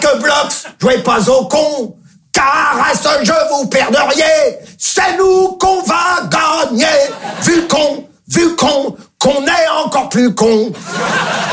de blocs, jouez pas au con, car à ce jeu vous perdriez, c'est nous qu'on va gagner, vu qu'on est encore plus con.